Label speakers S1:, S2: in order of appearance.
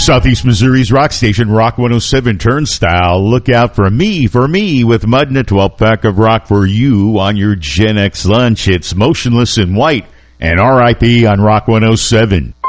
S1: Southeast Missouri's rock station, Rock 107 Turnstile. Look out for me with Mud and a 12-pack of rock for you on your Gen X lunch. It's Motionless in White and RIP on Rock 107.